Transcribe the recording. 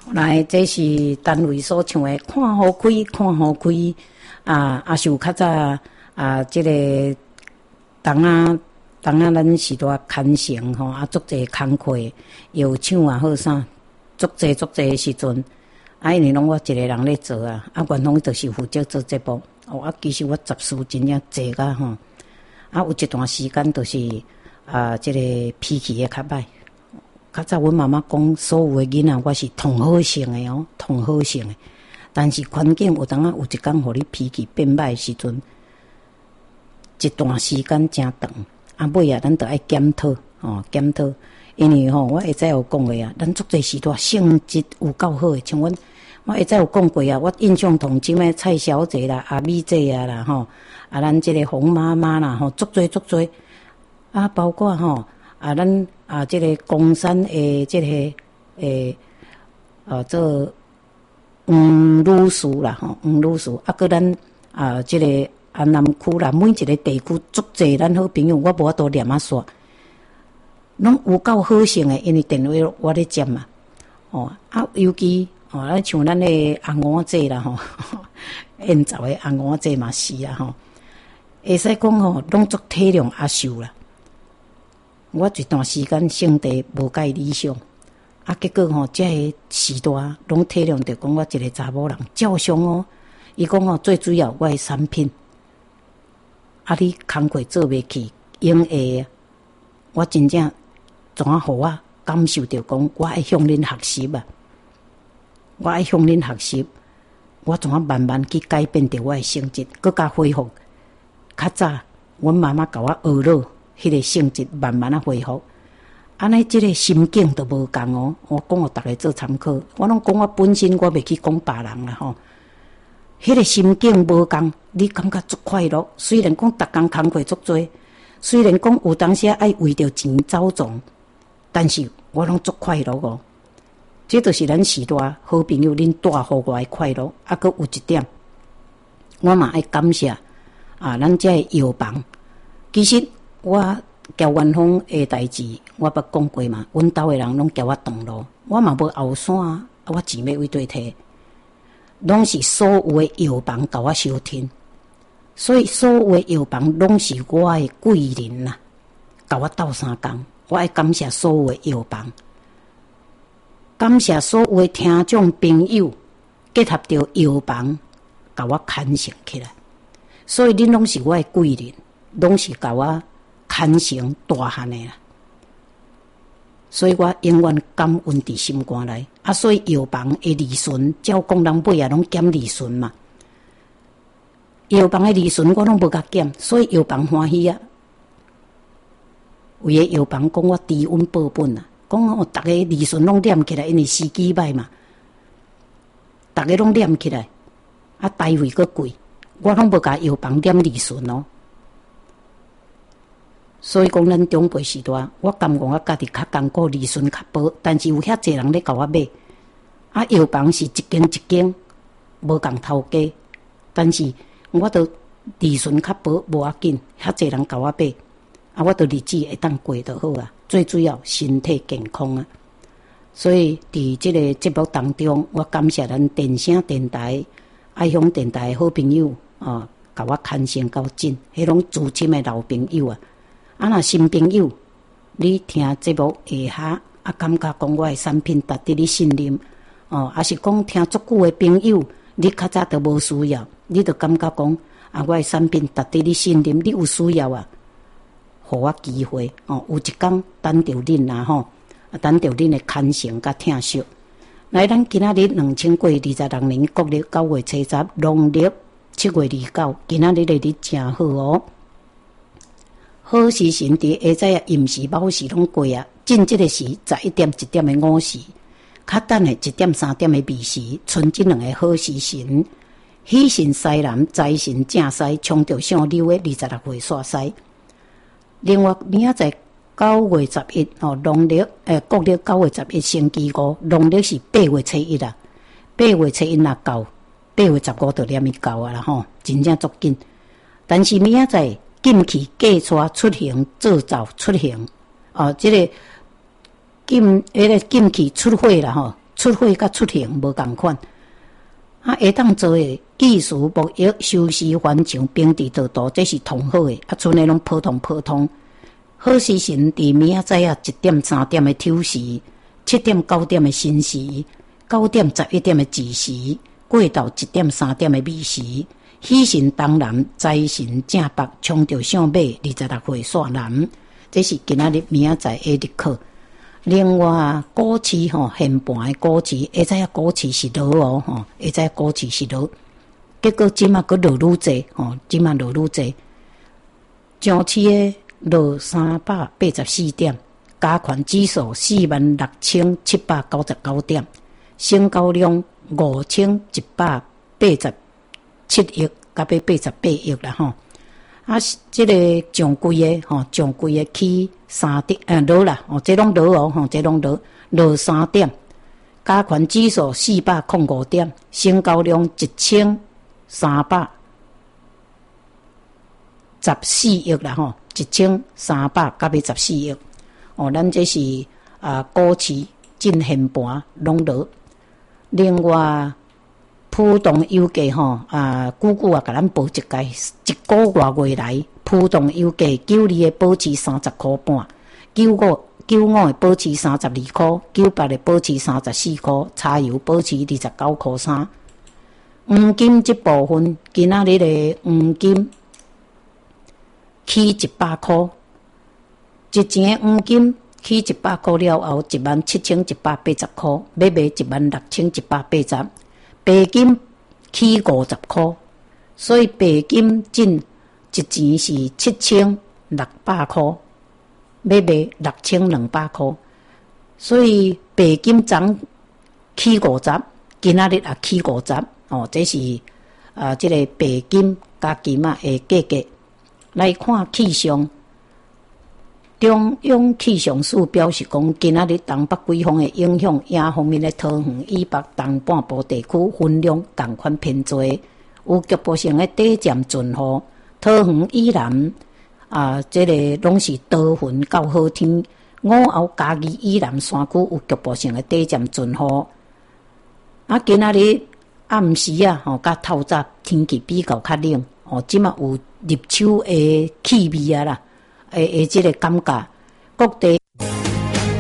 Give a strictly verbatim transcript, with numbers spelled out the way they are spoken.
来，这是单位所唱的看好开，看好开啊！啊，是有较早啊，这个当啊当啊，咱是多牵绳吼，啊，足济工课，又唱也好啥，足济足济的时阵，啊，因为拢我一个人咧做啊，啊，元丰就是负责做节目。哦，啊，其实我杂事真正济甲吼，啊，有一段时间就是啊，这个脾气也较歹。较早阮妈妈讲，所有的囡仔我是同好性的哦，同好性的。但是环境有当啊，有一天互你脾气变歹的时阵，一段时间真长。啊，尾啊，咱着爱检讨哦，检讨。因为吼、哦，我会再有讲过啊，咱足济时段性质有够好的，像阮，我会再有讲过啊，我印象中即个蔡小姐啦、阿美姐啊啦吼，啊，咱即个洪妈妈啦吼，足济足济啊，包括吼。啊，咱啊，这个公山诶，这个诶，呃，做黄女士啦，吼，黄女士，啊，搁咱啊，这个啊南区啦，每一个地区足济咱好朋友，我无法度念啊煞，拢有够好性诶，因为电话我咧接嘛，哦，啊，尤其哦，像咱诶红毛姐啦，吼，现在诶红毛姐嘛是啊，吼，会使讲吼，拢足体谅阿秀啦。我一段时间性地无介理想，啊，结果吼，这个时段拢体谅着讲我一个查某人，照常哦。伊讲吼，最主要我的产品，啊，你工课做袂去，用下，我真正怎啊互我感受着讲，我爱向恁学习啊，我爱向恁学习，我怎啊慢慢去改变着我的性质，搁加恢复。较早，阮妈妈甲我学了。迄个性质慢慢啊恢复，安尼即个心境都无共哦。我讲互逐个做参考，我拢讲我本身，我袂去讲别人啦吼。迄个心境无共，你感觉足快乐。虽然讲逐工工课足多，虽然讲有当时爱为着钱走总，但是我拢足快乐哦。这就是咱时代好朋友恁带互我的快乐。啊，搁有一点，我嘛爱感谢啊，咱这个药房，其实。我交元丰的代志，我捌讲过嘛。阮兜的人拢交我同路，我嘛无后山啊，我钱要为对摕，拢是所有的药房甲我收听，所以所有的药房拢是我的贵人呐，甲我斗相共。我爱感谢所有的药房，感谢所有的听众朋友，结合着药房，甲我牵成起来。所以恁拢是我的贵人，拢是甲我。牵成大汉的啦，所以我永远感恩伫心肝内。啊，所以药房的利润，照讲人尾啊，拢减利润嘛。药房的利润我拢无甲减，所以药房欢喜啊。有个药房讲我低温保本啊，讲我逐个利润拢念起来，因为司机歹嘛，逐个拢念起来，啊，单位阁贵，我拢无甲药房念利润哦。所以讲，咱长辈时代，我感觉我家己较艰苦，利润较薄，但是有遐济人咧甲我买。啊，药房是一间一间，无共头家，但是我都利润较薄，无要紧，遐济人甲我买，啊，我都日子会当过就好啊。最主要身体健康啊。所以伫即个节目当中，我感谢咱电声电台、爱乡电台的好朋友啊，甲我牵线到紧，迄种资深的老朋友啊。啊，若新朋友，你听节目下下啊，感觉讲我的产品值得你信任哦，还是讲听足久的朋友，你较早都无需要，你就感觉讲啊，我的产品值得你信任，你有需要啊，互我机会哦，有一天等着恁啦吼，啊，等着恁的牵绳甲听惜。来，咱今仔日两千过二十六年国历九月初十，农历七月二九，今仔日的日真好哦。好时辰伫下早啊，寅时、卯时拢过啊。正即个时十一点、一点的午时，较等的一点、三点的未时，剩即两个好时辰。喜神西南，财神正西，冲着上溜的二十六岁煞西。另外，明仔载九月十一哦，农历诶国历九月十一星期五，农历是八月初一啊。八月初一若到，八月十五就念伊到啊啦吼，真正足紧。但是明仔载。禁去驾车出行、做走出行，哦，这个禁，迄个禁去出货啦吼， 出火甲出行无共款。啊，会当做诶，技术木役、修饰环境、平地道道，这是同好诶。啊，剩诶拢普通普通。好时辰伫明仔载啊，一点三点诶丑时，七点九点诶申时，九点十一点诶子时，过到一点三点诶未时。喜神东南，财神正北，冲着向马，二十六岁煞南。这是今仔日明仔载诶日课。另外，古市吼现盘诶古市，会知影古市是落哦吼，会知影古市是落。结果即马佫落愈济吼，即马落愈济。上市诶落三百八十四点，加权指数四万六千七百九十九点，成交量五千一百八十七亿，甲要八十八亿啦吼。啊，即个上贵诶吼，上贵诶起三点，呃落啦，哦，这拢落哦，吼，这拢落落三点，加权指數四百零五點，成交量一千三百十四億啦，吼，一千三百甲要十四億。哦，咱這是啊股市進現盤攏落。另外，浦東油價吼啊，久久啊，甲咱報一解，一個月月來，浦東油價九二的保持三十塊半，九五九五的保持三十二塊，九八的保持三十四塊，柴油保持二十九塊三。黃金這部分，今仔日的黃金起一百塊，一錢黃金起一百塊了後，一萬七千一百八十塊，要賣一萬六千一百八十。白金起五十塊，所以白金進一錢是七千六百塊，要賣六千兩百塊，所以白金漲起五十，今仔日也起五十，哦，這是啊，這個白金加金仔的價格。來看氣象，中央氣象署表示講，今仔日東北季風的影響，影方面的桃園以北東半部地區雲量同款偏多，有局部性的短暫陣雨。桃園以南啊，這個攏是多雲到好天。午後嘉義以南山區有局部性的短暫陣雨。啊，今仔日暗時啊，吼，甲透早天氣比較較冷，哦，即嘛有入秋的氣味啊啦。誒誒，即個感覺，各地